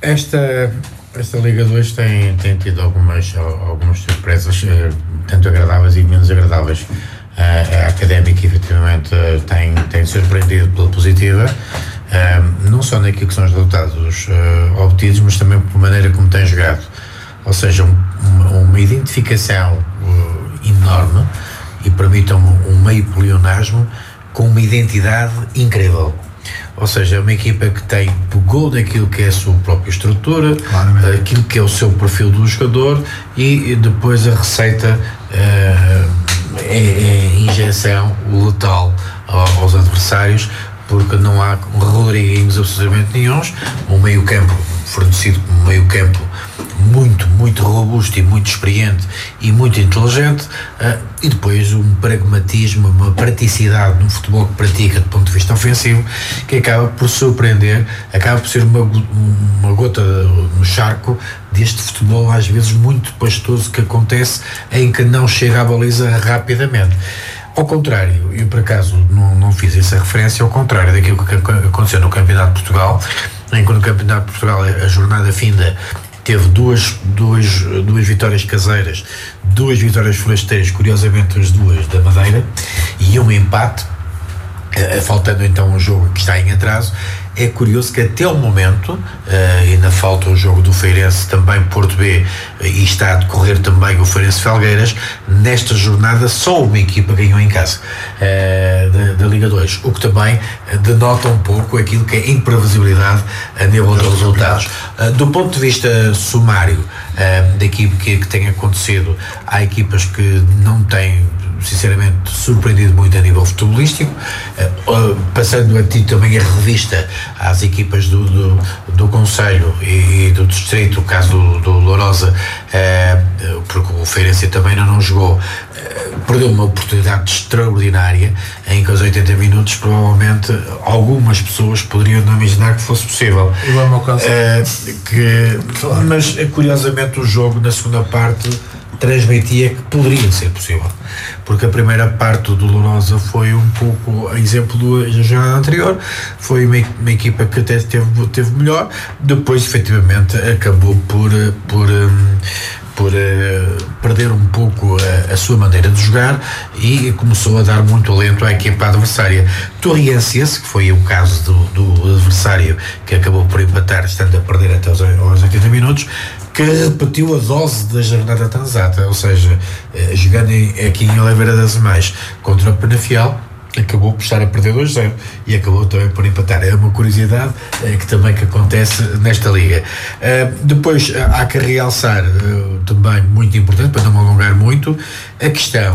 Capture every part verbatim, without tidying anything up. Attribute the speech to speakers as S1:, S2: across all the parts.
S1: Esta, esta Liga dois tem, tem tido algumas, algumas surpresas, tanto agradáveis e menos agradáveis. A Académica, efetivamente, tem, tem surpreendido pela positiva, não só naquilo que são os resultados obtidos, mas também pela maneira como tem jogado. Ou seja, uma, uma identificação enorme e permitam-me um meio pleonasmo com uma identidade incrível. Ou seja, é uma equipa que tem, pegou daquilo que é a sua própria estrutura, claramente, aquilo que é o seu perfil do jogador, e depois a receita uh, é, é injeção letal aos adversários, porque não há rodriguinhos absolutamente nenhuns, um meio campo fornecido como um meio campo muito, muito robusto e muito experiente e muito inteligente, uh, e depois um pragmatismo, uma praticidade no futebol que pratica do ponto de vista ofensivo, que acaba por surpreender, acaba por ser uma, uma gota no charco deste futebol às vezes muito pastoso que acontece, em que não chega à baliza rapidamente. Ao contrário, eu por acaso não, não fiz essa referência, ao contrário daquilo que aconteceu no Campeonato de Portugal, em que no Campeonato de Portugal a jornada finda teve duas, duas, duas vitórias caseiras, duas vitórias forasteiras, curiosamente as duas da Madeira, e um empate, faltando então um jogo que está em atraso. É curioso que até o momento, uh, ainda falta o jogo do Feirense, também Porto B, e está a decorrer também o Feirense Felgueiras. Nesta jornada só uma equipa ganhou em casa uh, da, da Liga dois, o que também denota um pouco aquilo que é imprevisibilidade a nível dos resultados. Uh, do ponto de vista sumário uh, daquilo que, que tem acontecido, há equipas que não têm, sinceramente, surpreendido muito a nível futebolístico, uh, uh, passando a ti também a revista às equipas do, do, do Conselho e, e do Distrito, o caso do, do Lourosa, uh, porque o Feirense também não, não jogou, uh, perdeu uma oportunidade extraordinária em que aos oitenta minutos provavelmente algumas pessoas poderiam não imaginar que fosse possível. Uh, que, claro. Mas curiosamente o jogo na segunda parte transmitia que poderia ser possível, porque a primeira parte do Lourosa foi um pouco a exemplo da jornada anterior, foi uma, uma equipa que até teve, teve melhor, depois efetivamente acabou por, por, por uh, perder um pouco a, a sua maneira de jogar e começou a dar muito alento à equipa adversária. Torriense, que foi o caso do, do adversário que acabou por empatar, estando a perder até aos, aos oitenta minutos, que repetiu a dose da jornada transata, ou seja, jogando aqui em Oliveira das Mães contra o Penafiel, acabou por estar a perder dois a zero e acabou também por empatar. É uma curiosidade é, que também que acontece nesta liga. Uh, depois há que realçar, uh, também muito importante, para não me alongar muito, a questão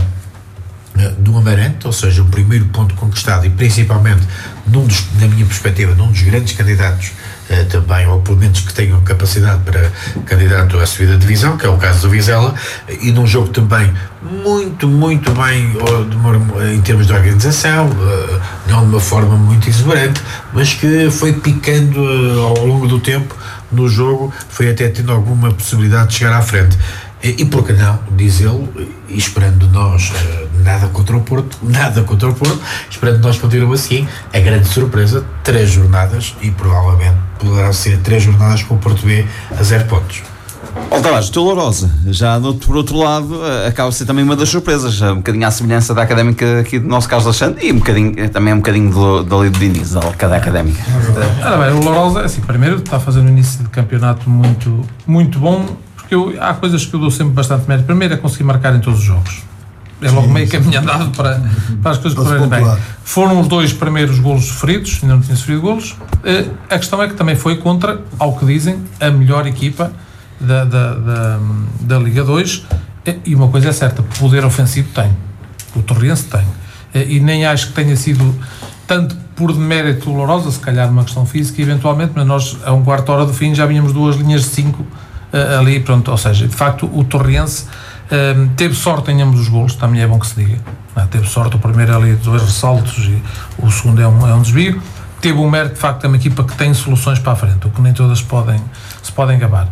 S1: uh, do Amarante, ou seja, o primeiro ponto conquistado e principalmente, num dos, na minha perspectiva, num dos grandes candidatos Uh, também, ou pelo menos que tenham capacidade para candidato à subida de divisão, que é o caso do Vizela, e num jogo também muito, muito bem uh, em termos de organização, uh, não de uma forma muito exuberante, mas que foi picando uh, ao longo do tempo no jogo, foi até tendo alguma possibilidade de chegar à frente. E, e por que não, diz ele, e esperando nós, uh, nada contra o Porto, nada contra o Porto, esperando nós continuamos assim, a grande surpresa, três jornadas, e provavelmente poderão ser três jornadas com o Porto B a zero pontos.
S2: Ó Tavares, o Lourosa, já por outro lado, acaba de ser também uma das surpresas, um bocadinho à semelhança da Académica aqui do nosso Carlos Alexandre, e um bocadinho, também um bocadinho do, do, do Diniz, da Académica.
S3: Ora bem, o Lourosa, assim, primeiro está a fazer um início de campeonato muito, muito bom. Eu, há coisas que eu dou sempre bastante mérito. Primeiro é conseguir marcar em todos os jogos. É logo meio caminho andado para, para as coisas correrem bem. Foram os dois primeiros golos sofridos, ainda não tinha sofrido golos. Uh, a questão é que também foi contra, ao que dizem, a melhor equipa da, da, da, da Liga dois. E uma coisa é certa, poder ofensivo tem. O Torriense tem. Uh, e nem acho que tenha sido tanto por demérito dolorosa, se calhar uma questão física, eventualmente, mas nós, a um quarto hora do fim, já vínhamos duas linhas de cinco Uh, ali, pronto, ou seja, de facto o Torriense uh, teve sorte em ambos os golos, também é bom que se diga, uh, teve sorte, o primeiro ali dois ressaltos e o segundo é um, é um desvio, teve um mérito, de facto é uma equipa que tem soluções para a frente, o que nem todas podem, se podem gabar.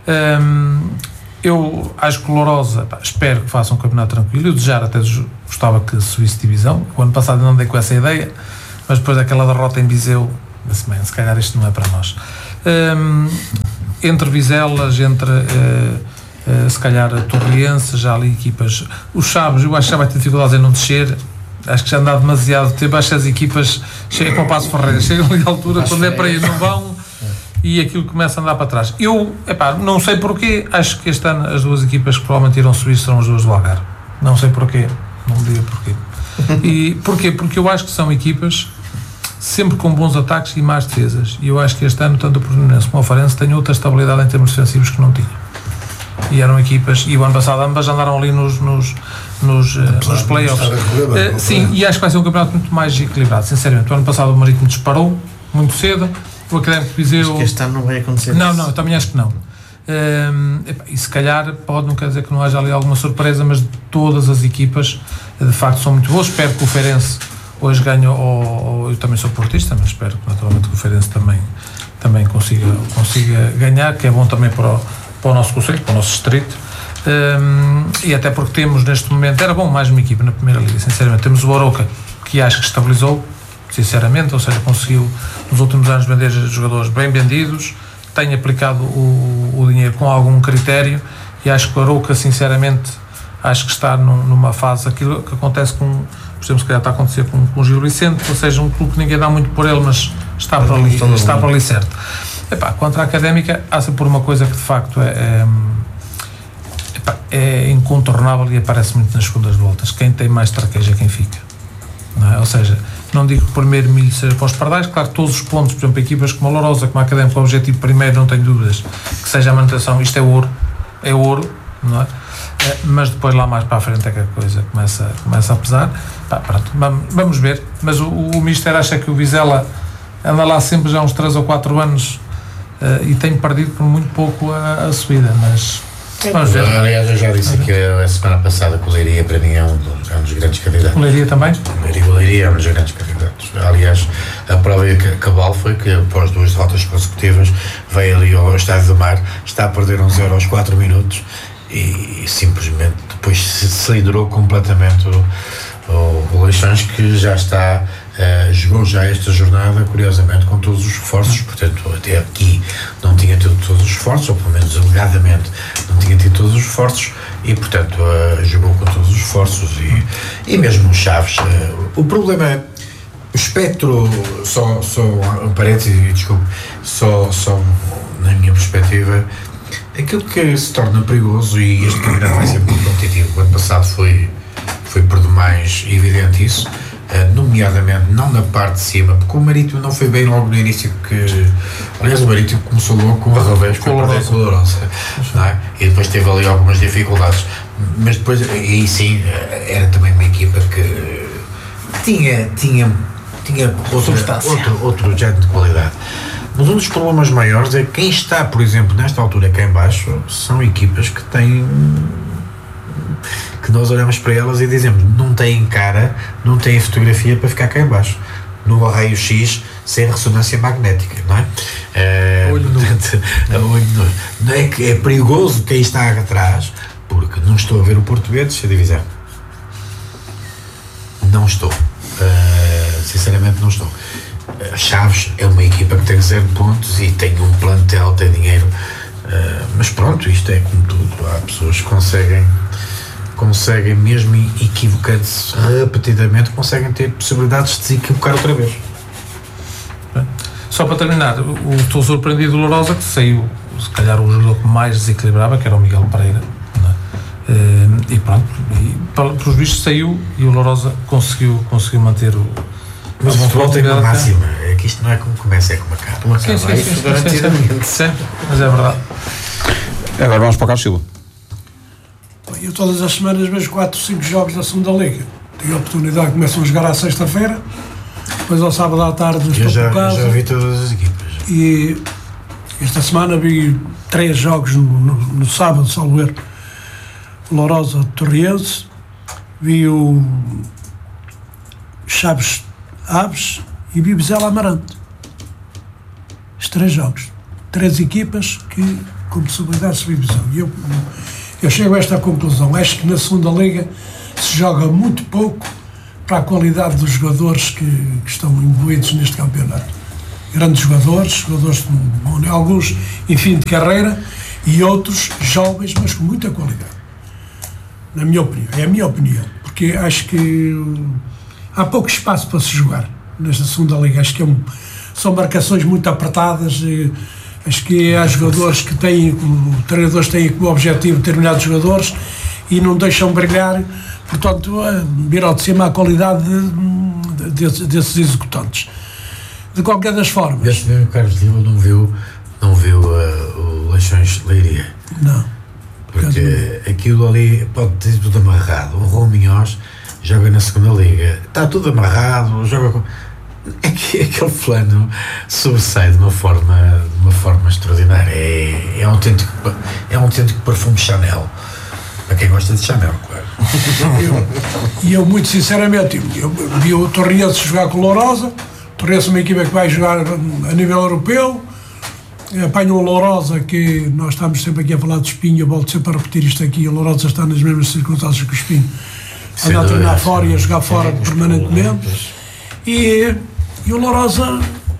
S3: Um, eu acho que o Lourosa, pá, espero que faça um campeonato tranquilo, eu desejar até gostava que subisse divisão, o ano passado não andei com essa ideia, mas depois daquela derrota em Viseu, disse, bem, se calhar isto não é para nós. Um, entre Vizelas, entre uh, uh, se calhar a Torriense, já ali equipas, os Chaves, eu acho que já vai ter dificuldades em não descer, acho que já anda demasiado tempo, acho que as equipas chegam com o Passo Ferreira, chegam ali à altura, acho quando é para ir não vão, e aquilo começa a andar para trás. Eu, epá, não sei porquê, acho que este ano as duas equipas que provavelmente irão subir serão as duas do Algarve, não sei porquê, não me diga porquê. E porquê? Porque eu acho que são equipas sempre com bons ataques e más defesas, e eu acho que este ano tanto o Portimonense como o Farense têm outra estabilidade em termos defensivos que não tinham, e eram equipas, e o ano passado ambas andaram ali nos nos, nos, uh, nos playoffs, uh, sim, e acho que vai ser um campeonato muito mais equilibrado, sinceramente. O ano passado o Marítimo disparou muito cedo, o Académico de Viseu,
S4: acho que este ano não vai acontecer
S3: não,
S4: isso.
S3: não, eu também acho que não. Um, e se calhar pode, não quer dizer que não haja ali alguma surpresa, mas todas as equipas de facto são muito boas. Espero que o Feirense hoje ganhe, ou, ou eu também sou portista, mas espero que naturalmente que o Feirense também, também consiga, consiga ganhar, que é bom também para o, para o nosso concelho, para o nosso distrito, um, e até porque temos neste momento, era bom mais uma equipa na primeira liga, sinceramente. Temos o Oroca, que acho que estabilizou, sinceramente, ou seja, conseguiu nos últimos anos vender jogadores bem vendidos, tem aplicado o, o dinheiro com algum critério, e acho que o Arouca, sinceramente, acho que está num, numa fase, aquilo que acontece com, por exemplo, se calhar está a acontecer com, com o Gil Vicente, ou seja, um clube que ninguém dá muito por ele, mas está para ali, está para ali certo. Epá, contra a Académica, há sempre por uma coisa que de facto é, é, epá, é incontornável e aparece muito nas segundas voltas: quem tem mais traqueja é quem fica, não é? Ou seja, não digo que o primeiro milho seja para os pardais, claro que todos os pontos, por exemplo, equipas como a Lourosa, como a Académica, o objetivo primeiro, não tenho dúvidas, que seja a manutenção, isto é ouro, é ouro, não é? É, mas depois lá mais para a frente é que a coisa começa, começa a pesar. Pá, pronto, vamos, vamos ver, mas o, o Mister acha que o Vizela anda lá sempre já há uns três ou quatro anos, uh, e tem perdido por muito pouco a, a subida, mas vamos ver.
S1: Aliás, eu já disse aqui a semana passada que o Leiria para mim é um dos, é um dos grandes candidatos.
S3: O Leiria também?
S1: O Leiria, o Leiria é um dos grandes candidatos. Aliás, a prova cabal foi que após duas derrotas consecutivas veio ali ao Estádio do Mar, está a perder um zero aos quatro minutos e, e simplesmente depois se cilindrau completamente o, o, o Leixões, que já está, uh, jogou já esta jornada, curiosamente, com todos os esforços. Portanto, até aqui não tinha tido todos os esforços, ou pelo menos alegadamente não tinha tido todos os esforços, e portanto uh, jogou com todos os esforços, e, e mesmo o Chaves, uh, o problema é o espectro, só, só um parênteses, desculpe, só, só na minha perspectiva, aquilo que se torna perigoso, e este campeonato vai ser muito competitivo. O ano passado foi, foi por demais evidente isso, uh, nomeadamente não na parte de cima, porque o Marítimo não foi bem logo no início, que aliás o Marítimo começou logo com o revés, com a perder com a Lourosa, não é? E depois teve ali algumas dificuldades, mas depois, aí sim, era também uma equipa que tinha, tinha, tinha outra, outro, outro género de qualidade. Mas um dos problemas maiores é que quem está, por exemplo, nesta altura cá em baixo, são equipas que têm, que nós olhamos para elas e dizemos, não têm cara, não têm fotografia para ficar cá em baixo, no raio-x, sem ressonância magnética, não é? É, olho portanto, olho nu. Não é que é perigoso quem está atrás, porque não estou a ver o Porto B descer a divisão. Não estou. Uh, sinceramente não estou. Chaves é uma equipa que tem zero pontos e tem um plantel, tem dinheiro, uh, mas pronto, isto é como tudo, há pessoas que conseguem conseguem mesmo equivocando-se repetidamente, conseguem ter possibilidades de se equivocar outra vez.
S3: Só para terminar, o, estou surpreendido do Lourosa, que saiu se calhar o jogador que mais desequilibrava, que era o Miguel Pereira, não é? uh, e pronto, e, pelos vistos saiu, e o Lourosa conseguiu, conseguiu manter o.
S1: Mas o futebol tem uma máxima, é que isto não é como começa, é como acaba. Como acaba,
S3: sim, sim,
S1: isso
S3: sim,
S1: garantidamente.
S3: Sim, mas é verdade.
S2: Agora vamos para o Carlos Silva.
S5: Eu todas as semanas vejo quatro, cinco jogos da segunda Liga. Tenho a oportunidade, começam a jogar à sexta-feira, depois ao sábado à tarde estou
S1: já,
S5: por casa.
S1: Eu já vi todas as equipas.
S5: E esta semana vi três jogos no, no, no sábado, salvo erro. Lourosa Torriense, vi o Chaves Aves e vi Vizela Amarante. Os três jogos. Três equipas que com possibilidade de subdivisão. E eu, eu chego a esta conclusão. Acho que na segunda liga se joga muito pouco para a qualidade dos jogadores que, que estão imbuídos neste campeonato. grandes jogadores, jogadores de, alguns em fim de carreira e outros jovens, mas com muita qualidade. Na minha opinião, é a minha opinião, porque acho que há pouco espaço para se jogar nesta segunda liga. Acho que é um, são marcações muito apertadas. E, acho que há jogadores que têm, os treinadores têm como objetivo determinados jogadores e não deixam brilhar, portanto, vir ao de cima a qualidade de, de, de, desses executantes. De qualquer das formas.
S1: Esse mesmo Carlos Lima não viu, não viu uh, o Leixões de Leiria.
S5: Não.
S1: Porque aquilo ali pode ter tudo amarrado. O Raul Minhoz joga na segunda liga, está tudo amarrado, joga com... É que aquele plano sobressai de uma forma, de uma forma extraordinária. É, é, um autêntico, é um autêntico perfume Chanel. Para quem gosta de Chanel, claro.
S5: E eu, eu, muito sinceramente, eu vi o Torriense jogar com o Lourosa. O Torriense é uma equipa que vai jogar a nível europeu. Apanho o Lourosa, que nós estamos sempre aqui a falar de Espinho. Eu volto sempre a repetir isto aqui. O Lourosa está nas mesmas circunstâncias que o Espinho. Anda a treinar fora e a jogar fora permanentemente. E, e o Lourosa,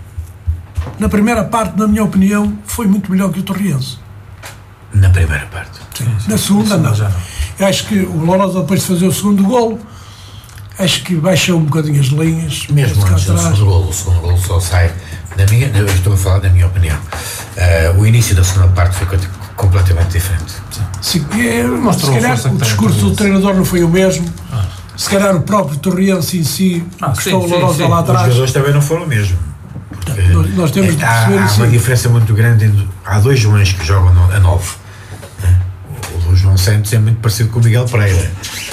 S5: na primeira parte, na minha opinião, foi muito melhor que o Torriense.
S1: Na primeira parte?
S5: Sim, sim. Na segunda, não. Já não. Eu acho que o Lourosa, depois de fazer o segundo golo, acho que baixou um bocadinho as linhas.
S1: Mesmo antes do segundo golo, o segundo golo só sai, na minha, eu estou a falar da minha opinião. Uh, o início da segunda parte foi completamente diferente.
S5: Sim, é, se calhar o discurso do treinador não foi o mesmo. Ah. Se calhar o próprio Torriense em si, ah, que estou o Lourosa lá atrás.
S1: Os jogadores também não foram o mesmo.
S5: Nós, nós temos de
S1: há, há
S5: assim.
S1: uma diferença muito grande. Há dois Joões que jogam a nove. O João Santos é muito parecido com o Miguel Pereira.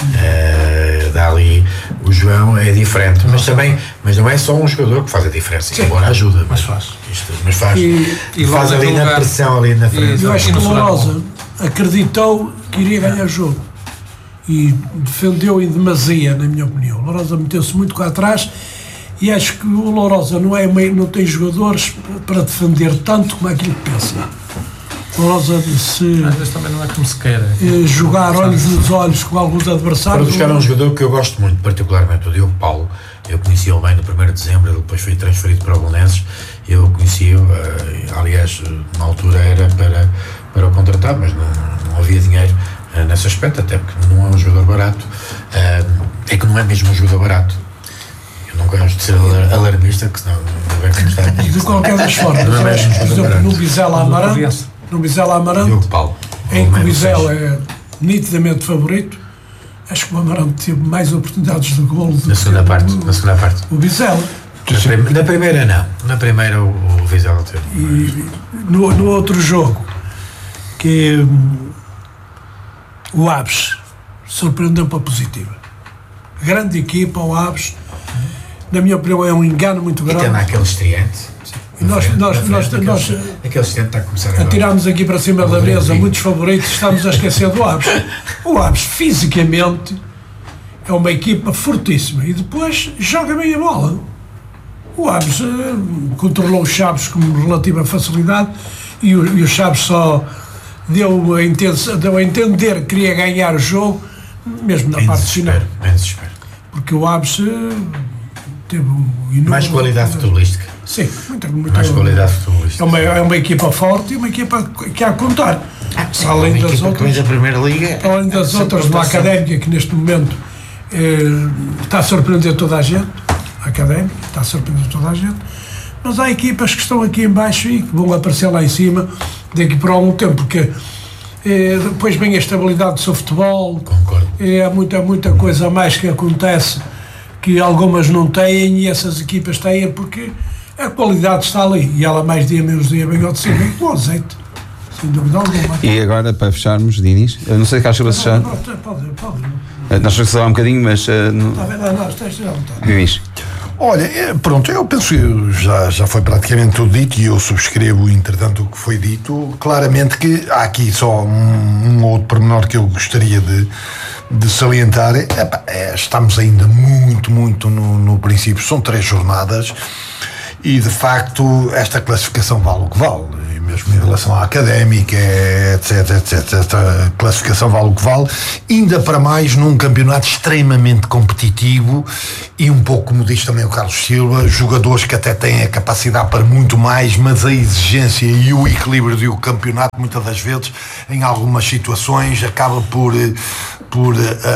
S1: Uh, dali o João é diferente, mas também, mas não é só um jogador que faz a diferença, sim, embora ajuda, mas faz, isto, mas faz,
S5: e,
S1: e faz ali na pressão ali na frente.
S5: E eu acho que o Lourosa acreditou que iria ganhar o jogo e defendeu em demasia, na minha opinião. O Lourosa meteu-se muito cá atrás e acho que o Lourosa não, é meio, não tem jogadores para defender tanto como aquilo que pensa. Lourosa, se
S3: às vezes também não é como se quer
S5: eh, jogar olhos nos olhos com alguns adversários.
S1: Para buscar um jogador que eu gosto muito, particularmente o Diogo Paulo. Eu conheci-o bem no primeiro de dezembro, ele depois foi transferido para o Belenenses. Eu conheci-o, eh, aliás, na altura era para, para o contratar, mas não, não havia dinheiro eh, nesse aspecto, até porque não é um jogador barato. Eh, é que não é mesmo um jogador barato. Eu não gosto de ser alarmista, que senão não vai constar.
S5: De qualquer das formas,
S1: não é mesmo,
S5: por exemplo, no Vizela Amarante. No Vizela Amarante, em que o Vizela é nitidamente favorito, acho que o Amarante teve mais oportunidades de golo do
S1: na segunda parte, na segunda parte.
S5: O Vizela.
S1: Na, prim, na primeira não, na primeira o, o Vizela teve.
S5: E no, no outro jogo, que um, o Aves surpreendeu para a positiva. Grande equipa, o Aves, na minha opinião é um engano muito grande.
S1: E tem aquele estreante.
S5: E nós, frente, nós, nós, frente, nós,
S1: nós aquele está a começar
S5: a atirámos aqui para cima da mesa muitos favoritos, estamos a esquecer do Aves. O Aves, fisicamente, é uma equipa fortíssima e depois joga bem a bola. O Aves uh, controlou os Chaves com relativa facilidade e o, e o Chaves só deu a, intensa, deu a entender que queria ganhar o jogo, mesmo na
S1: bem
S5: parte final.
S1: Bem desespero.
S5: Porque o Aves uh, teve um
S1: enorme, mais qualidade futebolística.
S5: Sim, muito, muito
S1: mais qualidade futebolística.
S5: É uma, é uma equipa forte e uma equipa que há a contar.
S1: Ah, sim, além é das outras, da Primeira Liga,
S5: além das outras, uma Académica que neste momento eh, está a surpreender toda a gente. A Académica está a surpreender toda a gente. Mas há equipas que estão aqui em baixo e que vão aparecer lá em cima daqui por algum tempo, porque eh, depois vem a estabilidade do seu futebol.
S1: Concordo.
S5: Eh, há muita, muita coisa a mais que acontece que algumas não têm e essas equipas têm porque a qualidade está ali e ela mais dia menos dia vem ao de cima bem com o azeite, sem dúvida alguma.
S2: E agora para fecharmos, Dinis, eu não sei o que acha você já.
S5: Pode, pode, pode.
S2: Nós vamos falar um bocadinho, mas uh, não...
S5: Está bem, não, não, está à vontade.
S2: Dinis.
S4: Olha, pronto, eu penso que já, já foi praticamente tudo dito e eu subscrevo, entretanto, o que foi dito. Claramente que há aqui só um, um outro pormenor que eu gostaria de, de salientar. Epá, é, estamos ainda muito, muito no, no princípio. São três jornadas e, de facto, esta classificação vale o que vale. mesmo em relação à Académica, etc, etc, a classificação vale o que vale, ainda para mais num campeonato extremamente competitivo e um pouco, como diz também o Carlos Silva, jogadores que até têm a capacidade para muito mais, mas a exigência e o equilíbrio do campeonato muitas das vezes, em algumas situações, acaba por por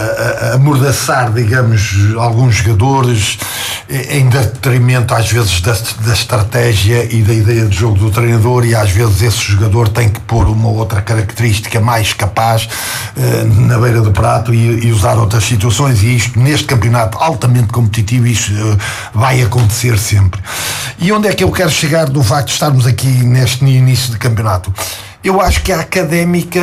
S4: amordaçar, digamos, alguns jogadores em detrimento às vezes da, da estratégia e da ideia de jogo do treinador, e às vezes esse jogador tem que pôr uma outra característica mais capaz uh, na beira do prato e, e usar outras situações, e isto neste campeonato altamente competitivo isto uh, vai acontecer sempre. E onde é que eu quero chegar do facto de estarmos aqui neste início de campeonato? Eu acho que a Académica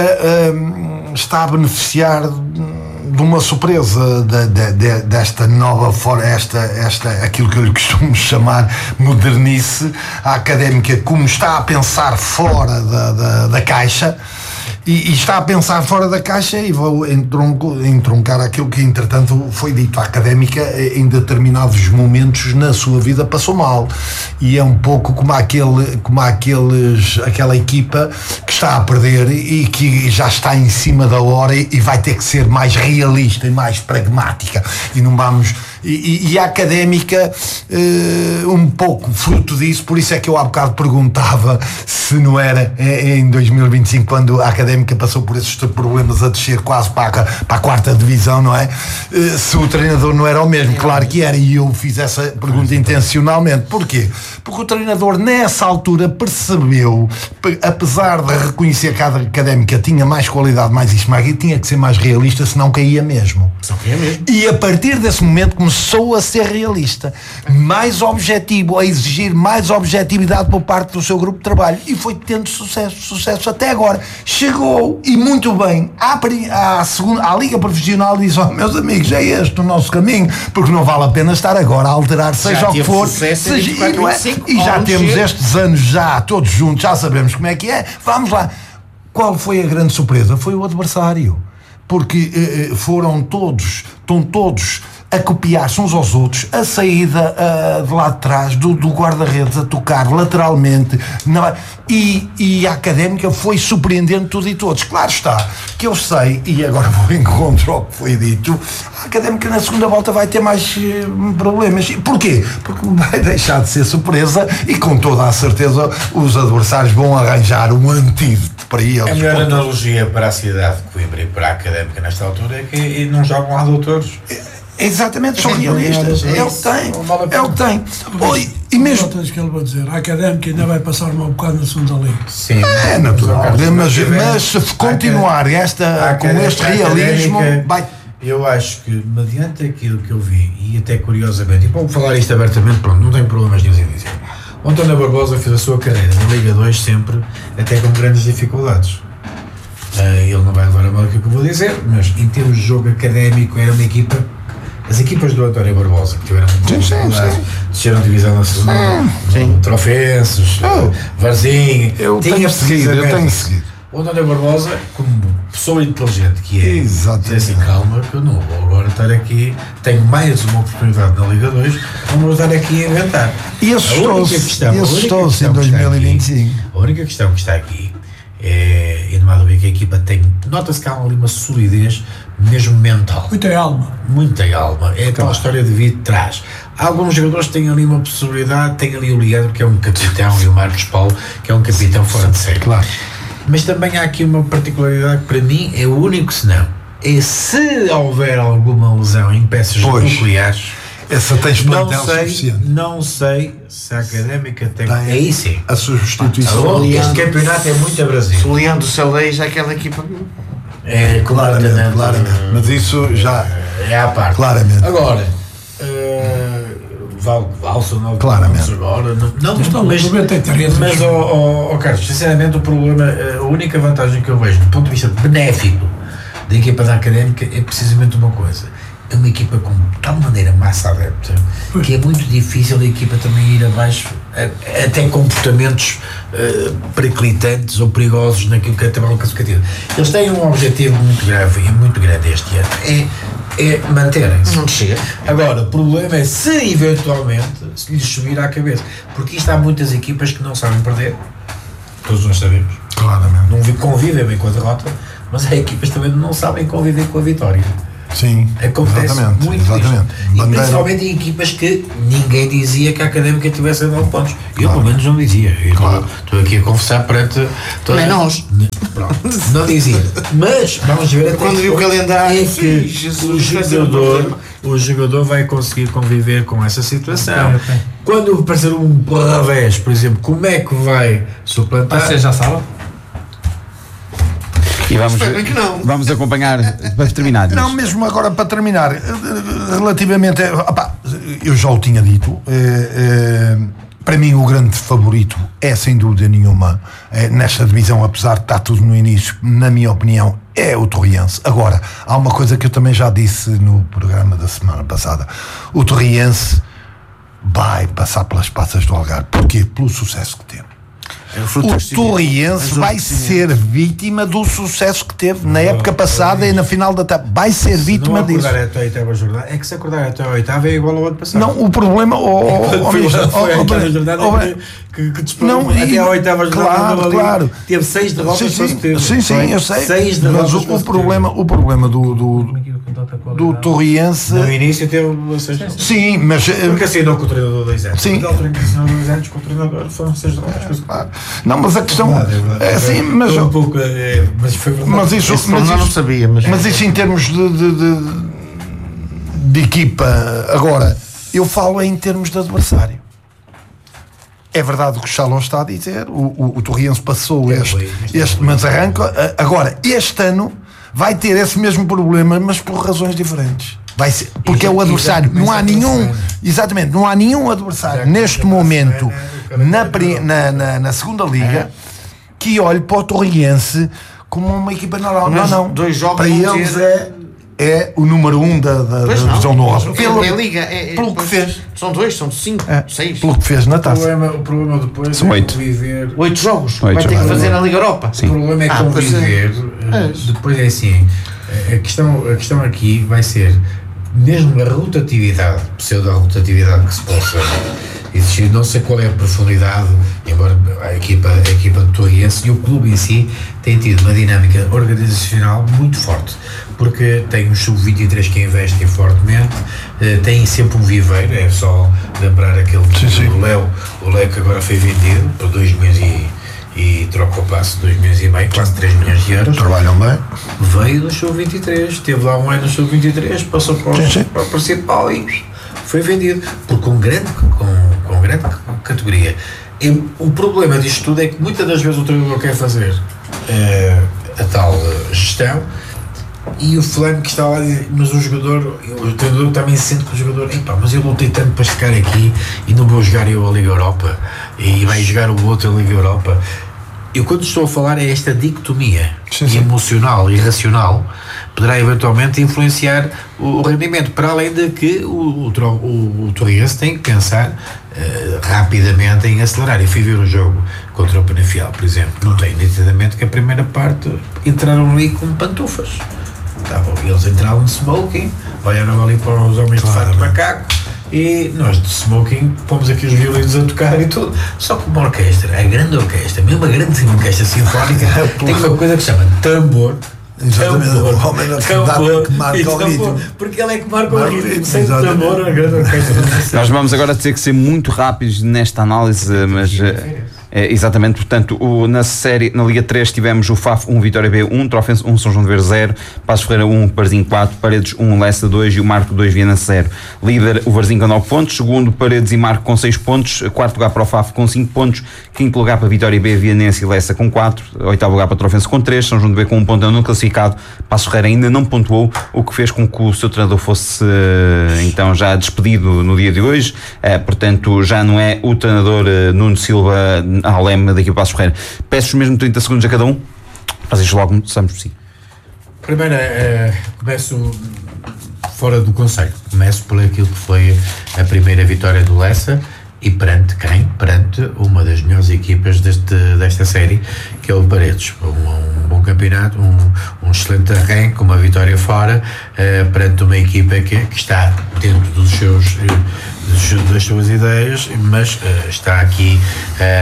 S4: hum, está a beneficiar de uma surpresa de, de, de, desta nova forma, esta, esta, aquilo que eu lhe costumo chamar modernice. A Académica, como está a pensar fora da, da, da caixa, e, e está a pensar fora da caixa, e vou entronco, entroncar aquilo que entretanto foi dito. A Académica em determinados momentos na sua vida passou mal, e é um pouco como, aquele, como aqueles, aquela equipa que está a perder e que já está em cima da hora e vai ter que ser mais realista e mais pragmática, e não vamos e, e a Académica uh, um pouco fruto disso. Por isso é que eu há bocado perguntava se não era em dois mil e vinte e cinco, quando a Académica passou por esses problemas a descer quase para a, para a quarta divisão, não é? Uh, se o treinador não era o mesmo. Claro que era, e eu fiz essa pergunta intencionalmente. Porquê? Porque o treinador nessa altura percebeu, apesar de reconhecer que a Académica tinha mais qualidade, mais isto, mais aquilo, tinha que ser mais realista, senão caía mesmo.
S1: Só caía mesmo.
S4: E a partir desse momento começou a ser realista, mais objetivo, a exigir mais objetividade por parte do seu grupo de trabalho, e foi tendo sucesso, sucesso até agora. Chegou, e muito bem, à, à, segunda, à Liga Profissional, e diz: oh, meus amigos, é este o nosso caminho, porque não vale a pena estar agora a alterar, seja o que for, seja, e, não é, e já temos estes anos já todos juntos, já sabemos como é que é. Vamos lá. Qual foi a grande surpresa? Foi o adversário, porque eh, foram todos, estão todos a copiar-se uns aos outros, a saída uh, de lá de trás do, do guarda-redes a tocar lateralmente, na, e, e a Académica foi surpreendendo tudo e todos. Claro está, que eu sei, e agora vou encontrar o que foi dito, a Académica na segunda volta vai ter mais uh, problemas. Porquê? Porque vai deixar de ser surpresa, e com toda a certeza os adversários vão arranjar um antídoto para eles.
S1: A melhor analogia para a cidade de Coimbra e para a Académica nesta altura é que não jogam lá doutores.
S4: Exatamente, são realistas. É o que tem. É o que tem. Oi, e mesmo.
S5: Tens que ele vai dizer, a Académica ainda vai passar um bocado na segunda liga.
S1: Sim.
S4: É natural. Mas, mas se continuar esta, com este realismo, vai.
S1: Eu acho que, mediante aquilo que eu vi, e até curiosamente, e vou falar isto abertamente, pronto, não tenho problemas nenhum em dizer. O António Barbosa fez a sua carreira na Liga dois sempre, até com grandes dificuldades. Uh, ele não vai levar a mal aquilo que eu vou dizer, mas em termos de jogo académico, era uma equipa. As equipas do António Barbosa, que tiveram muito dificuldades, desceram divisão nacional, Trofenses, oh. Varzinho,
S4: eu tenho seguido, eu tenho seguido.
S1: O António Barbosa, como pessoa inteligente que é, diz assim: calma, que eu não vou agora estar aqui, tenho mais uma oportunidade na Liga dois, não vou estar aqui a inventar.
S4: E assustou-se assustou-se em dois mil e vinte e cinco.
S1: A única questão que está aqui é, e não há dúvida que a equipa tem, nota-se que há ali uma solidez, mesmo mental.
S5: Muita alma.
S1: Muita alma. É aquela história de vir de trás. Alguns jogadores têm ali uma possibilidade, tem ali o Leandro, que é um capitão, e o Marcos Paulo, que é um capitão fora de série.
S4: Claro.
S1: Mas também há aqui uma particularidade que para mim é o único senão. É se houver alguma lesão em peças pois. nucleares.
S4: Essa tens plantel suficiente.
S1: Não sei se a Académica tem. tem aí sim.
S4: A substituição.
S1: Ah, este campeonato é muito abrasivo.
S2: O Leandro Salei já é aquela equipa.
S1: É,
S4: claramente, claramente. Mas isso já
S1: é à parte.
S4: Claramente.
S1: Agora, uh, Val, Valson, não
S4: claramente.
S1: Agora, não, não,
S5: não
S1: mas, mas, mas oh, oh, oh, Carlos, sinceramente, o problema, a única vantagem que eu vejo do ponto de vista benéfico da equipa da Académica é precisamente uma coisa: é uma equipa com tal maneira massa adepta que é muito difícil a equipa também ir abaixo, até comportamentos uh, periclitantes ou perigosos naquilo que é a tabela classificativa. Eles têm um objetivo muito grave e muito grande este ano, é, é manterem-se.
S2: Não chega.
S1: Agora, o problema é se eventualmente se lhes subir à cabeça, porque isto há muitas equipas que não sabem perder todos nós sabemos.
S4: Claramente.
S1: Não convivem bem com a derrota, mas há equipas também que não sabem conviver com a vitória.
S4: Sim,
S1: acontece
S4: exatamente,
S1: muito
S4: exatamente.
S1: isto. E principalmente em equipas que ninguém dizia que a Académica tivesse nove pontos. Eu, claro, pelo menos não dizia. Eu claro. Estou aqui a confessar perante toda...
S6: Não é nós.
S1: Pronto, não dizia. Mas vamos ver até
S6: quando viu o calendário
S1: é que Jesus, o, jogador, o jogador vai conseguir conviver com essa situação. Okay, okay. Quando aparecer um revés, por exemplo, como é que vai suplantar?
S3: Você já sabe?
S2: E vamos, que não. vamos acompanhar para terminar.
S4: Não, mesmo agora para terminar, relativamente a, opa, eu já o tinha dito, é, é, para mim o grande favorito é sem dúvida nenhuma, é, nesta divisão, apesar de estar tudo no início, na minha opinião, é o Torriense. Agora, há uma coisa que eu também já disse no programa da semana passada: o Torriense vai passar pelas passas do Algarve. Porquê? Pelo sucesso que teve. O Torriense vai ser vítima do sucesso que teve na época passada e na final da etapa. Vai ser vítima disso.
S1: Se não acordar até a oitava jornada, é que se acordar até a oitava é igual ao ano passado.
S4: Não, o problema... Oh,
S1: oh, foi, oh, foi a oitava jornada oh, que, que disparou até a oitava jornada.
S4: Claro, claro.
S1: Teve seis derrotas.
S4: Sim, sim, sim, sim, eu sei.
S1: Seis derrotas.
S4: Mas o, o, problema, o problema do... do do Torriense.
S1: No início teve seis.
S4: Sim, mas.
S1: Porque assinou com o treinador dois anos.
S4: Sim.
S1: Na altura em que assinou dois anos com o treinador foram seis derrotas.
S4: Claro. Não, mas a questão. É, verdade, é, sim, mas.
S1: Um pouco, é, mas foi verdade.
S4: Mas isso,
S6: isso
S4: mas
S6: não,
S4: isso,
S6: não sabia. Mas,
S4: mas isso em termos de, de, de, de equipa. Agora, eu falo em termos de adversário. É verdade o que o Chalon está a dizer. O, o, o Torriense passou é, este, este, este mas arranca. Agora, este ano vai ter esse mesmo problema, mas por razões diferentes. Vai ser, porque é o adversário. Não há nenhum, exatamente, não há nenhum adversário neste momento na, na, na, na segunda liga que olhe para o Torriense como uma equipa normal. Não, não.
S6: Dois jogos
S4: para eles é, é o número um da, da, da divisão do Oeste.
S6: Pelo, é liga, é, é,
S4: pelo que fez.
S6: São dois, são cinco, é, seis.
S4: Pelo que fez na taça.
S1: O problema, o problema depois
S2: são
S1: é
S2: oito.
S1: conviver.
S6: Oito jogos.
S2: Oito
S6: vai ter
S2: jogos.
S6: que fazer na Liga Europa.
S2: Sim.
S1: O problema é ah, conviver. É. Depois é assim. A questão, a questão aqui vai ser, mesmo a rotatividade, pseudo-rotatividade que se possa existir, não sei qual é a profundidade, embora a equipa, a equipa do Torriense e o clube em si tem tido uma dinâmica organizacional muito forte, porque tem um sub vinte e três que investem fortemente, tem sempre um viveiro, é só lembrar aquele sim, sim. o Léo, o Léo que agora foi vendido por dois milhões e e troca o passo de dois milhões e meio, quase três milhões de euros.
S4: Trabalham bem.
S1: Veio do sub vinte e três, esteve lá um ano no sub vinte e três, passou para o, sim, sim. para o principal e foi vendido, porque com grande, com, com grande categoria. E o problema disto tudo é que muitas das vezes o treinador quer fazer uh, a tal uh, gestão e o fulano que está lá diz, mas o jogador, o treinador também sente que o jogador, epá, mas eu lutei tanto para ficar aqui e não vou jogar eu a Liga Europa e vai jogar o outro a Liga Europa. Eu quando estou a falar é esta dicotomia sim, sim. emocional e racional poderá eventualmente influenciar o, o rendimento, para além de que o, o, o, o Torriense tem que pensar uh, rapidamente em acelerar. Eu fui ver o jogo contra o Penafiel, por exemplo, não tem nitidamente que a primeira parte entraram ali com pantufas. Tá bom, eles entravam de smoking, olharam ali para os homens claro, de fato macaco e nós de smoking pomos aqui os violinos a tocar e tudo. Só que uma orquestra, a grande orquestra, mesmo a grande orquestra sinfónica, tem uma coisa que se chama tambor.
S4: Exatamente, tambor, o homem tambor,
S1: que marca o ritmo. Porque ele é que marca o ritmo. Sem tambor, a grande orquestra.
S2: Nós vamos agora ter que ser muito rápidos nesta análise, mas. É, exatamente, portanto, o, na série, na Liga três tivemos o F A F um, Vitória B um, Trofense um, São João de Ver zero, Passos Ferreira um, Varzim quatro, Paredes um, Lessa dois e o Marco dois, Viana zero. Líder o Varzim com nove pontos, segundo Paredes e Marco com seis pontos, quarto lugar para o F A F com cinco pontos, quinto lugar para Vitória B, Vianense e Lessa com quatro, oitavo lugar para Trofense com três, São João de Ver com um ponto não classificado, Passos Ferreira ainda não pontuou, o que fez com que o seu treinador fosse então já despedido no dia de hoje, é, portanto já não é o treinador Nuno Silva ao leme da equipa Passos Ferreira. Peço mesmo trinta segundos a cada um, mas isto logo começamos por si.
S1: Primeiro, uh, começo fora do conceito, começo por aquilo que foi a primeira vitória do Lessa e perante quem? Perante uma das melhores equipas deste, desta série, que é o Paredes. Um, um bom campeonato, um, um excelente arranque, uma vitória fora, uh, perante uma equipa que, que está dentro dos seus, uh, dos, das suas ideias, mas uh, está aqui uh,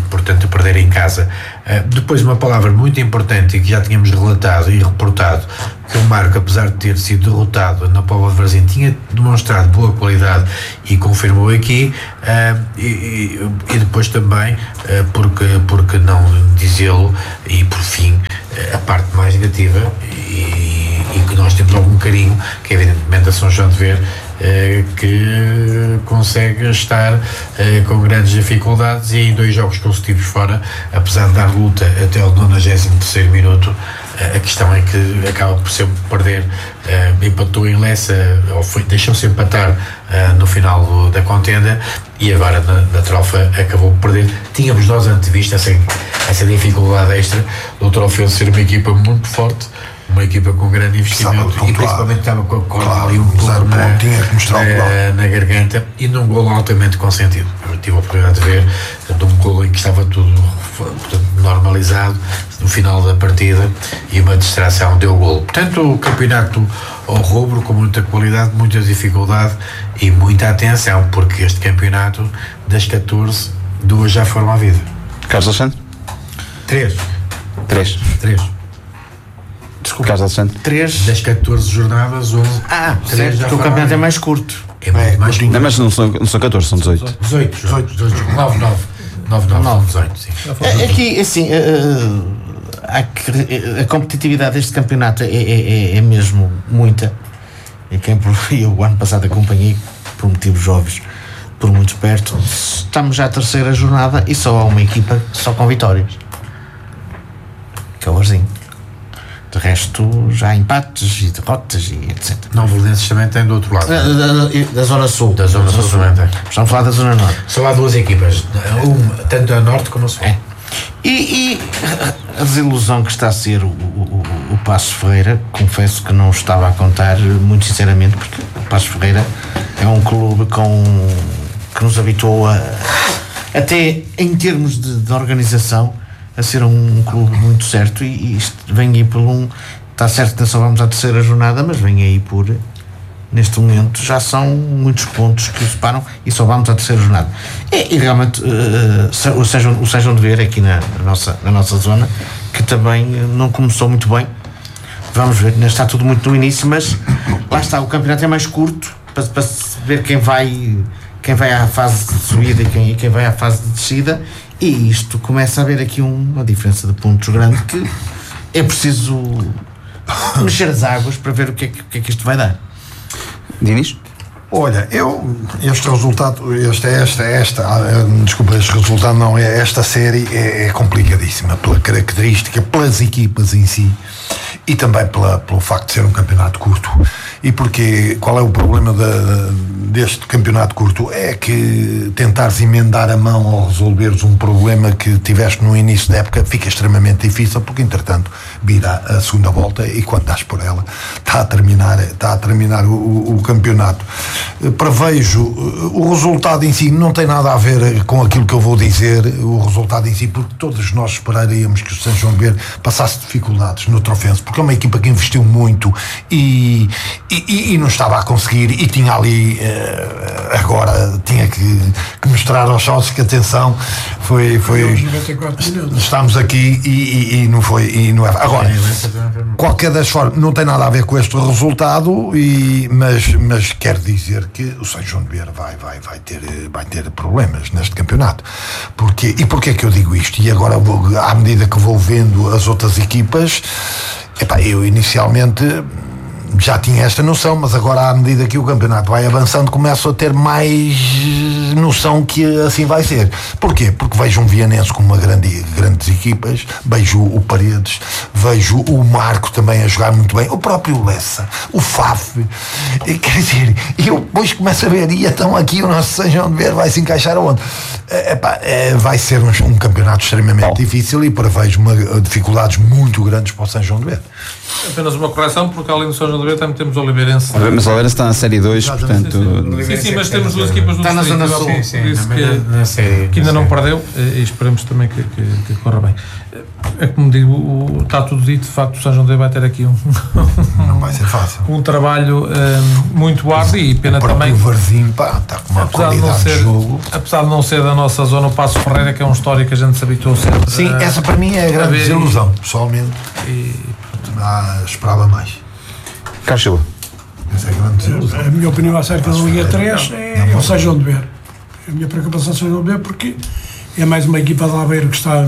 S1: portanto, perder em casa. Uh, depois, uma palavra muito importante e que já tínhamos relatado e reportado, que o Marco, apesar de ter sido derrotado na Póvoa de Varzim, tinha demonstrado boa qualidade e confirmou aqui, uh, e, e, e depois também, uh, porque, porque não dizê-lo, e por fim, uh, a parte mais negativa, e, e que nós temos algum carinho, que é evidentemente a São João de Ver, Uh, que consegue estar uh, com grandes dificuldades e em dois jogos consecutivos fora, apesar de dar luta até ao nonagésimo terceiro minuto. Uh, a questão é que acaba por sempre perder, uh, empatou em Lessa, ou foi, deixou-se empatar uh, no final do, da contenda, e agora na, na Trofa acabou por perder. Tínhamos nós antevisto essa, essa dificuldade extra do Trofense ser uma equipa muito forte, uma equipa com grande investimento, e principalmente estava com a corda
S4: claro,
S1: ali um pouco na,
S4: na,
S1: na garganta, e num golo altamente consentido. Eu tive a oportunidade de ver de um golo em que estava tudo, portanto, normalizado no final da partida, e uma distração deu golo. Portanto, o campeonato ao rubro, com muita qualidade, muita dificuldade e muita atenção, porque este campeonato, das catorze, duas já foram à vida.
S2: Carlos Alexandre?
S1: Três.
S2: Três.
S1: Três.
S2: Desculpa. Carlos Alexandre?
S6: Três.
S1: Das catorze jornadas, onze.
S6: Ah,
S1: três,
S6: certo, porque o campeonato é mais curto.
S1: É muito
S4: É,
S1: mais curto.
S2: Não, mas não são, não são catorze, são dezoito.
S1: dezoito, dezoito, dezoito, nove, nove. nove, nove, dezoito, sim.
S6: É, aqui, assim, uh, há que, a competitividade deste campeonato é, é, é mesmo muita. E quem eu o ano passado acompanhei, por motivos óbvios, por muito perto. Estamos já à terceira jornada e só há uma equipa só com vitórias, que é o Varzim. De resto, já há empates e derrotas e etcétera.
S1: Não, Belenenses também tem do outro lado.
S6: Da, da, da Zona Sul.
S1: Da Zona Sul também tem.
S6: Estamos a falar da Zona Norte.
S1: Só há duas equipas, uma, tanto a Norte como a Sul.
S6: É. E, e a desilusão que está a ser o, o, o Passos Ferreira, confesso que não estava a contar, muito sinceramente, porque o Passos Ferreira é um clube com, que nos habituou a, até em termos de, de organização, a ser um, um clube muito certo, e, e isto vem aí por um, está certo que só vamos à terceira jornada, mas vem aí por, neste momento, já são muitos pontos que o separam e só vamos à terceira jornada. E, e realmente, uh, o Sejam, o Sejam de Ver aqui na, na, nossa, na nossa zona, que também não começou muito bem. Vamos ver, ainda está tudo muito no início, mas lá está, o campeonato é mais curto, para, para ver quem vai, quem vai à fase de subida e quem, quem vai à fase de descida. E isto começa a haver aqui uma diferença de pontos grande, que é preciso mexer as águas para ver o que é que, o que, é que isto vai dar.
S2: Diniz?
S4: Olha, eu, este resultado, este, esta, esta, desculpa, este resultado não, é, esta série é, é complicadíssima pela característica, pelas equipas em si, e também pela, pelo facto de ser um campeonato curto. E porque, qual é o problema da, deste campeonato curto? É que tentares emendar a mão ou resolveres um problema que tiveste no início da época fica extremamente difícil, porque entretanto vira a segunda volta e quando estás por ela está a terminar, está a terminar o, o, o campeonato. Prevejo, o resultado em si não tem nada a ver com aquilo que eu vou dizer, o resultado em si, porque todos nós esperaríamos que o São João de Ver passasse dificuldades no Trofense, porque é uma equipa que investiu muito e, e, e não estava a conseguir, e tinha ali agora tinha que, que mostrar aos sócios que atenção, foi, foi estamos aqui e, e, e não foi, e não é agora, qualquer das formas, não tem nada a ver com este resultado, e, mas, mas quero dizer que o São João de Ver vai, vai, vai, ter, vai ter problemas neste campeonato. Porque, e porquê é que eu digo isto? E agora, vou, à medida que vou vendo as outras equipas, epá, eu inicialmente já tinha esta noção, mas agora, à medida que o campeonato vai avançando, começo a ter mais noção que assim vai ser. Porquê? Porque vejo um Vianense com uma grande, grandes equipas, vejo o Paredes, vejo o Marco também a jogar muito bem, o próprio Lessa, o Faf, quer dizer, eu depois começo a ver, e então aqui o nosso São João de Ver vai se encaixar aonde? Epá, é, vai ser um, um campeonato extremamente Bom. difícil, e prevejo uma, dificuldades muito grandes para o São João de Ver.
S3: Apenas uma correção, porque além do São João de Ver também temos o Oliveirense.
S2: Mas o Oliveirense está na série dois, portanto...
S3: Sim, sim, sim, mas temos duas equipas do
S6: está na zona sul,
S3: por isso que, que ainda não perdeu, e esperamos também que, que, que corra bem. É como digo, o, está tudo dito. De facto, o São João de Deus vai ter aqui um,
S4: Não vai ser fácil.
S3: um trabalho um, muito árduo e pena
S4: O próprio
S3: também.
S4: Varzinho, pá, está com uma
S3: Apesar de, não
S4: qualidade
S3: ser,
S4: de jogo.
S3: apesar de não ser da nossa zona, o Paço Ferreira, que é um histórico que a gente se habituou sempre.
S4: Sim,
S3: a,
S4: essa para mim é a
S3: a
S4: grande
S3: ver
S4: desilusão, pessoalmente.
S3: E,
S4: Ah, esperava mais.
S2: Carlos Silva.
S4: Essa é a grande desilusão.
S5: A minha opinião acerca da Liga três é, é o São João de Ver. A minha preocupação é o São João de Ver porque é mais uma equipa de Aveiro que está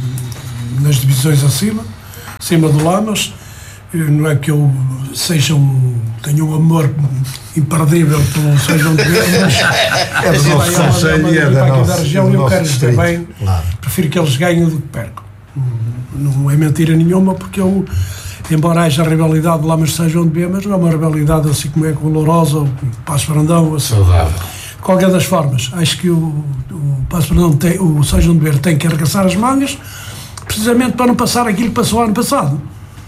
S5: nas divisões acima, acima do Lamas. Não é que eu seja um, tenha um amor imperdível pelo São João de Ver, mas
S4: É do nosso conselho e é da
S5: da
S4: nossa-
S5: região
S4: do
S5: e eu
S4: nosso
S5: quero
S4: distrito.
S5: também.
S4: Claro.
S5: Prefiro que eles ganhem do que percam. Não é mentira nenhuma, porque eu, embora haja rivalidade de Lamas de São João de Ver, mas não é uma rivalidade assim como é com o Lourosa ou com o Passo Brandão. Assim.
S1: Saudável.
S5: De qualquer das formas, acho que o, o Passo Brandão tem, o São João de Ver tem que arregaçar as mangas, precisamente para não passar aquilo que passou ano passado.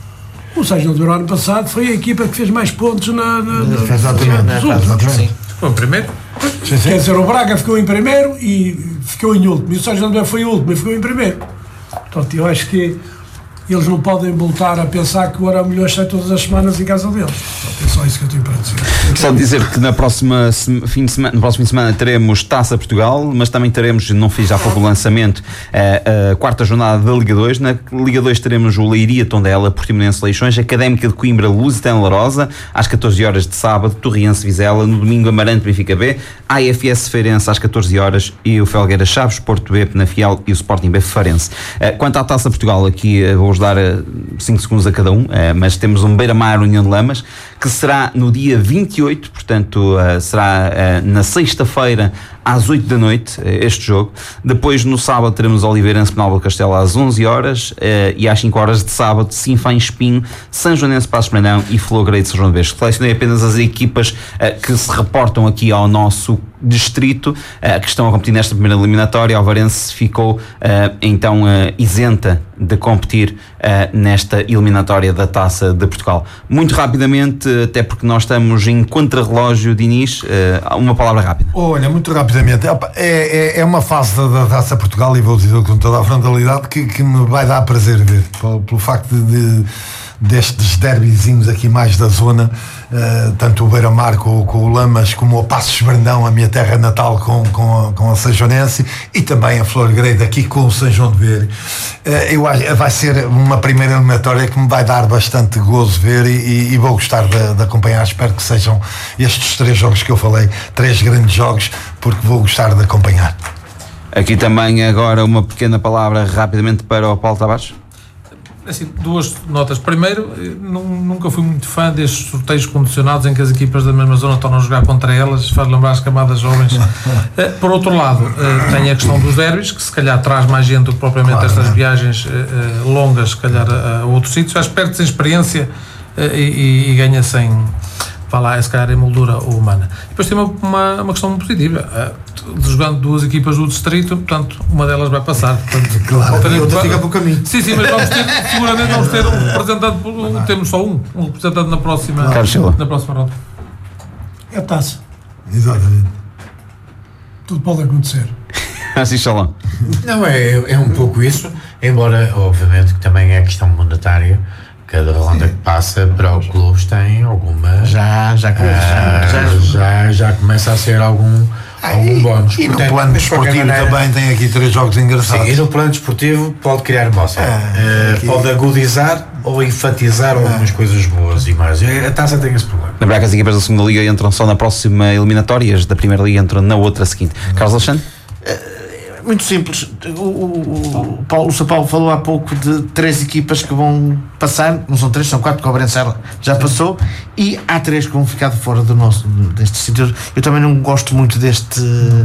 S5: O São João de Ver ano passado foi a equipa que fez mais pontos na, na, na,
S4: Exatamente.
S5: nos últimos.
S4: Exatamente.
S3: foi o primeiro.
S5: Quer dizer, o Braga ficou em primeiro e ficou em último. E o São João de Ver foi o último e ficou em primeiro. Portanto, eu acho que eles não podem voltar a pensar que o Euro Milhões sai todas as semanas em casa deles. Portanto, é só isso que eu tenho para dizer.
S2: Só dizer que na próxima sem- fim de semana, no próximo fim de semana teremos Taça Portugal, mas também teremos, não fiz há pouco o lançamento, a, a quarta jornada da Liga dois. Na Liga dois teremos o Leiria Tondela, Portimonense Leixões, Académica de Coimbra, Lusitano Larosa, às catorze horas de sábado, Torriense Vizela, no domingo Amarante Benfica B, A F S Feirense às catorze horas e o Felgueira Chaves, Porto B, Penafiel e o Sporting B Farense. Eh, Quanto à Taça Portugal, aqui eh, vou-vos dar cinco segundos a cada um, eh, mas temos um Beira-Mar União de Lamas, que será no dia vinte e oito, portanto uh, será uh, na sexta-feira às oito da noite, uh, este jogo. Depois no sábado teremos Oliveirense Penalva do Castelo às onze horas uh, e às cinco horas de sábado Sinfã Espinho, São Joanense Passos Brandão e Flogreiro de São João de Vesco. Selecionei apenas as equipas uh, que se reportam aqui ao nosso distrito, uh, que estão a competir nesta primeira eliminatória. A Alvarense ficou uh, então uh, isenta de competir uh, nesta eliminatória da Taça de Portugal. Muito rapidamente, até porque nós estamos em contrarrelógio, Diniz, uh, uma palavra rápida.
S4: Olha, muito rapidamente, opa, é, é, é uma fase da, da Taça Portugal, e vou dizer com toda a frontalidade, que, que me vai dar prazer ver, pelo, pelo facto de, de destes derbizinhos aqui mais da zona, uh, tanto o Beira-Mar com, com o Lamas, como o Passos Brandão, a minha terra natal, com, com, a, com a São Joanense, e também a Florgrade aqui com o São João de Ver. Uh, eu acho vai ser uma primeira eliminatória que me vai dar bastante gozo ver, e, e, e vou gostar de, de acompanhar. Espero que sejam estes três jogos que eu falei, três grandes jogos, porque vou gostar de acompanhar.
S2: Aqui também agora uma pequena palavra rapidamente para o Paulo Tavares.
S3: Assim, duas notas. Primeiro, nu- nunca fui muito fã destes sorteios condicionados em que as equipas da mesma zona estão a jogar contra elas, faz lembrar as camadas jovens. Eh, Por outro lado, eh, tem a questão dos derbys, que se calhar traz mais gente do que propriamente
S4: Claro,
S3: estas
S4: né?
S3: viagens eh, eh, longas, se calhar a, a outros sítios. Acho que perde-se em experiência eh, e, e ganha-se em, vá lá, se calhar em moldura humana. Depois tem uma, uma, uma questão positiva. eh, Jogando duas equipas do distrito, portanto, uma delas vai passar. Portanto,
S4: Claro,
S3: teremos-
S4: e outra fica pelo caminho.
S3: Sim, sim, mas vamos ter, seguramente vamos ter um representante, por- temos só um, um representante na próxima,
S2: Carlos Silva.
S3: na próxima ronda.
S5: É a taça.
S4: Exatamente.
S5: Tudo pode acontecer.
S2: Assim, Xalão.
S1: Não, é, é um pouco isso, embora, obviamente, que também é a questão monetária. Cada ronda que passa para os clubes tem alguma.
S6: Já, já,
S1: ah,
S6: já, já,
S1: já, já começa a ser algum, algum bónus.
S4: E no
S1: Portanto,
S4: plano
S1: mas de qualquer
S4: desportivo
S1: maneira-
S4: também tem aqui três jogos
S1: Sim,
S4: engraçados.
S1: e no plano desportivo pode criar moça.
S4: Ah,
S1: Eh,
S4: aqui-
S1: pode agudizar ou enfatizar algumas coisas boas e mais. Eh, A taça tem esse problema.
S2: Lembrar que as equipas da segunda Liga entram só na próxima eliminatória, as da primeira Liga entram na outra seguinte. Carlos Alexandre?
S6: Muito simples. O, o, o, Paulo, o São Paulo falou há pouco de três equipas que vão passar, não são três, são quatro, porque o Cobrança já passou, e há três que vão ficar de fora do nosso, deste sítio. Eu também não gosto muito deste,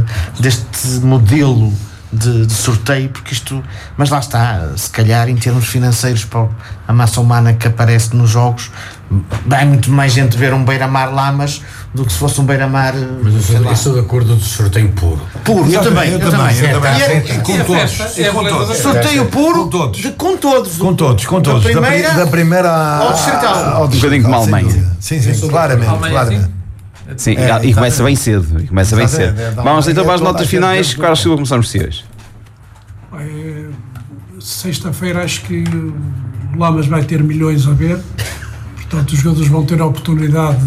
S6: deste modelo de, de sorteio, porque isto, mas lá está, se calhar em termos financeiros, para a massa humana que aparece nos jogos, vai muito mais gente ver um Beira-Mar Lamas do que se fosse um Beira-Mar,
S1: Mas eu
S6: sei
S1: sou,
S6: lá,
S1: eu sou de acordo do sorteio puro.
S6: puro. Eu também,
S4: eu
S6: eu
S4: também,
S6: também.
S4: eu também.
S6: E é-
S4: E com
S3: E a
S4: todos.
S3: festa
S4: E
S3: é a
S4: com
S3: beleza
S4: todos.
S3: da
S6: sorteio puro
S4: Com todos.
S6: de, com todos
S4: Com todos, com
S6: da
S4: todos. Da, pri-
S6: primeira
S4: da primeira
S6: ao distrital.
S4: ao
S2: Um bocadinho como a
S4: sem
S2: Alemanha.
S4: dúvida. Sim, sim, claramente.
S3: Alemanha,
S4: claramente.
S2: Sim,
S4: É,
S2: e começa bem cedo. E começa bem
S4: Exatamente,
S2: cedo.
S4: é, dá
S2: Vamos
S4: uma-
S2: então para as
S4: toda a
S2: notas
S4: gente
S2: finais.
S4: dentro do
S2: Carlos
S4: campo.
S2: Silva, começamos por si hoje.
S5: É, sexta-feira acho que o Lamas vai ter milhões a ver, portanto os jogadores vão ter a oportunidade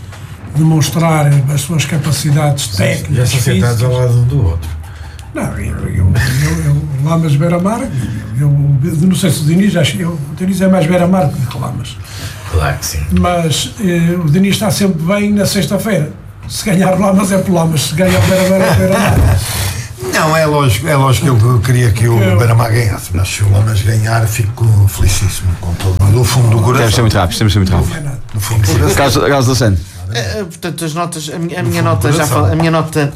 S5: de demonstrar as suas capacidades técnicas.
S1: Já são sentados ao lado um do outro.
S5: Não, eu, eu, eu, eu, eu Lamas Beira-Mar, eu, eu não sei se o Diniz, acho que o Diniz é mais Beira-Mar que o Lamas.
S1: Claro que sim.
S5: Mas eh, o Diniz está sempre bem na sexta-feira. Se ganhar o Lamas é pelo Lamas, se ganhar o Beira-Mar é o Beira-Mar.
S4: Não, é lógico, é lógico que eu queria que o
S5: Eu-
S4: Beira-Mar ganhasse, mas se o Lamas ganhar, fico felicíssimo com todo do fundo do
S2: Temos de ser
S4: coração.
S2: muito rápido, temos de ser muito
S5: Não
S2: rápido.
S5: é nada.
S4: Do fundo do coração.
S2: Carlos, Carlos Luceno.
S6: Eh, portanto, as notas, a minha, a minha
S4: fundo
S6: nota
S4: do
S6: já
S4: coração.
S6: fala, a minha nota,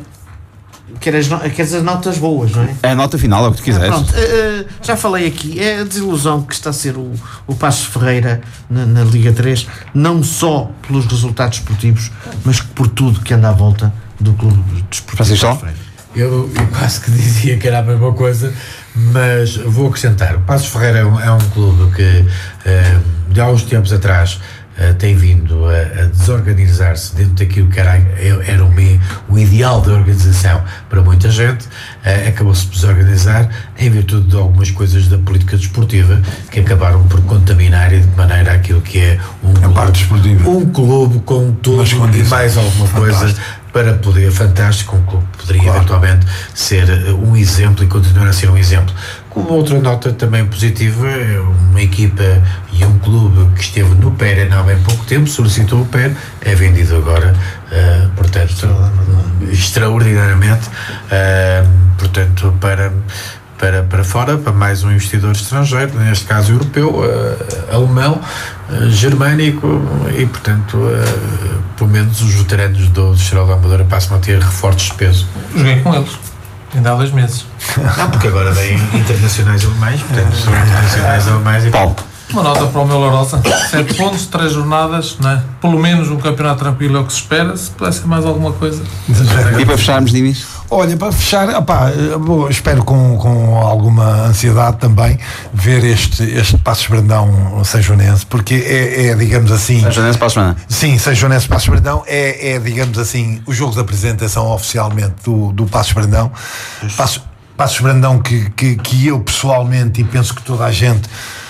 S6: quer as, no- queres as notas boas, não é?
S2: É a nota final, é o que tu quiseres.
S6: Pronto, eh, eh, já falei aqui, é a desilusão que está a ser o, o Passos Ferreira na, na Liga três, não só pelos resultados esportivos, mas por tudo que anda à volta do clube desportivo.
S2: Francisco?
S6: Passos Ferreira.
S1: Eu, eu quase que dizia que era a mesma coisa, mas vou acrescentar. O Passos Ferreira é um, é um clube que, eh, de há uns tempos atrás, eh, tem vindo a, a desorganizar-se dentro daquilo que era, era o, me- o ideal de organização para muita gente. Eh, acabou-se por desorganizar em virtude de algumas coisas da política desportiva que acabaram por contaminar e de maneira aquilo que é um
S4: A
S1: clube,
S4: parte desportiva.
S1: um clube com tudo
S4: Mas
S1: e
S4: condições.
S1: mais alguma coisa
S4: Fantástico.
S1: para poder, fantástico, um clube que poderia
S4: Claro.
S1: eventualmente ser uh, um exemplo e continuar a ser um exemplo. Como outra nota também positiva, é uma equipa e um clube que esteve no P E R há bem pouco tempo, solicitou o P E R, é vendido agora, uh, portanto, extraordinariamente, uh, portanto, para, para, para fora, para mais um investidor estrangeiro, neste caso europeu, uh, alemão, uh, germânico, e portanto, uh, pelo menos os veteranos do Estrela da Amadora passam a ter reforços de peso.
S3: Joguei com eles, ainda há dois meses.
S1: Não, porque agora vêm internacionais alemães, portanto, são internacionais alemães e
S2: Paulo.
S3: Uma nota para o meu Lourosa, sete pontos, três jornadas, não é? Pelo menos um campeonato tranquilo é o que se espera, se pudesse ser mais alguma coisa.
S2: E para fecharmos, Diniz?
S4: Olha, para fechar, opá, vou- espero com, com alguma ansiedade também ver este, este Passos Brandão Sejonense, porque é, é, digamos assim.
S2: Janense para a semana.
S4: Sim, Sejonense Passos Brandão é, é, digamos assim, o jogo de apresentação oficialmente do, do Passos Brandão. Passos, Passos Brandão que, que, que eu pessoalmente, e penso que toda a gente,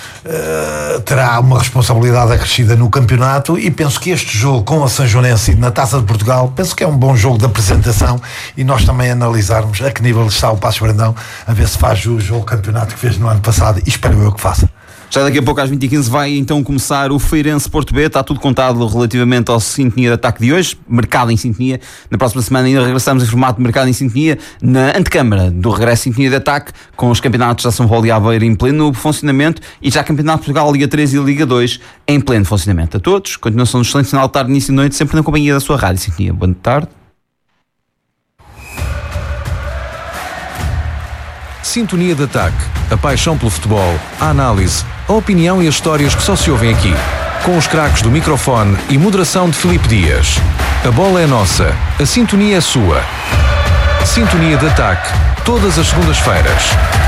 S4: Uh, terá uma responsabilidade acrescida no campeonato, e penso que este jogo com a Sanjonense e na Taça de Portugal, penso que é um bom jogo de apresentação, e nós também analisarmos a que nível está o Passos Brandão, a ver se faz o jogo campeonato que fez no ano passado, e espero eu que faça.
S2: Já daqui a pouco às vinte e quinze vai então começar o Feirense Porto B. Está tudo contado relativamente ao Sintonia de Ataque de hoje, mercado em Sintonia. Na próxima semana ainda regressamos em formato de mercado em Sintonia, na antecâmara do regresso Sintonia de Ataque, com os campeonatos da São Paulo e Aveiro em pleno funcionamento, e já Campeonato de Portugal, Liga três e Liga dois em pleno funcionamento. A todos, continuação do excelente final de tarde, início de noite, sempre na companhia da sua rádio Sintonia. Boa tarde.
S7: Sintonia de Ataque, a paixão pelo futebol, a análise, a opinião e as histórias que só se ouvem aqui. Com os craques do microfone e moderação de Filipe Dias. A bola é nossa, a sintonia é sua. Sintonia de Ataque, todas as segundas-feiras.